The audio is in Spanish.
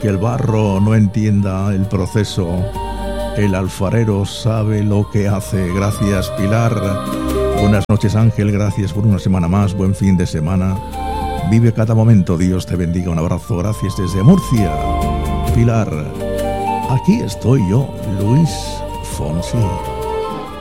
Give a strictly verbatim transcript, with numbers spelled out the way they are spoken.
Aunque el barro no entienda el proceso, el alfarero sabe lo que hace. Gracias, Pilar. Buenas noches, Ángel. Gracias por una semana más. Buen fin de semana. Vive cada momento. Dios te bendiga. Un abrazo. Gracias desde Murcia. Pilar. Aquí estoy yo, Luis Fonsi.